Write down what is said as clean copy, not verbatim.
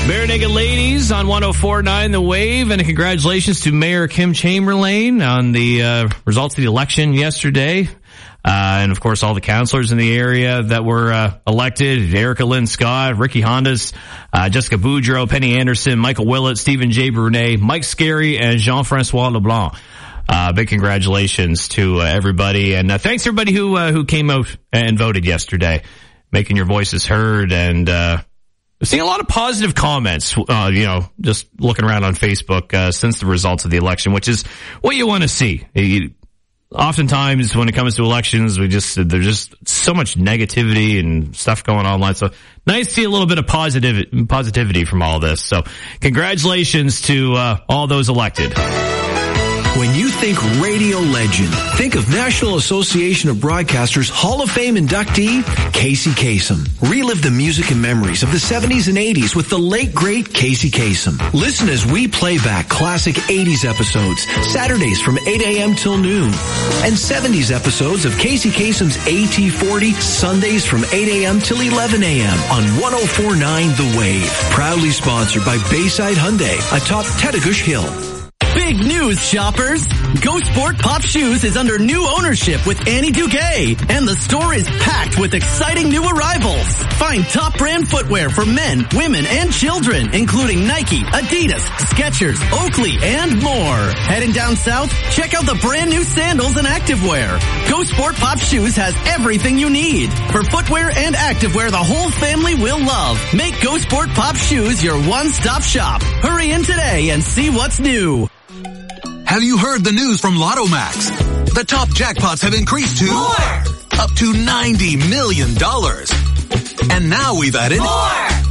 Bare Naked Ladies on 104.9 The Wave, and congratulations to Mayor Kim Chamberlain on the results of the election yesterday. And of course, all the councillors in the area that were elected: Erica Lynn Scott, Ricky Hondas, Jessica Boudreau, Penny Anderson, Michael Willett, Stephen J. Brunet, Mike Scarry, and Jean-Francois Leblanc. Big congratulations to everybody, and thanks everybody who came out and voted yesterday, making your voices heard, and seeing a lot of positive comments, just looking around on Facebook since the results of the election, which is what you want to see. Oftentimes when it comes to elections, there's just so much negativity and stuff going on online. So nice to see a little bit of positivity from all this. So congratulations to all those elected. When you think radio legend, think of National Association of Broadcasters Hall of Fame inductee, Casey Kasem. Relive the music and memories of the 70s and 80s with the late, great Casey Kasem. Listen as we play back classic 80s episodes, Saturdays from 8 a.m. till noon, and 70s episodes of Casey Kasem's AT40, Sundays from 8 a.m. till 11 a.m. on 104.9 The Wave. Proudly sponsored by Bayside Hyundai atop Tettagush Hill. Big news, shoppers! Go Sport Pop Shoes is under new ownership with Annie Duguay, and the store is packed with exciting new arrivals. Find top brand footwear for men, women, and children, including Nike, Adidas, Skechers, Oakley, and more. Heading down south, check out the brand new sandals and activewear. Go Sport Pop Shoes has everything you need for footwear and activewear the whole family will love. Make Go Sport Pop Shoes your one-stop shop. Hurry in today and see what's new. Have you heard the news from Lotto Max? The top jackpots have increased to more! Up to $90 million. And now we've added more!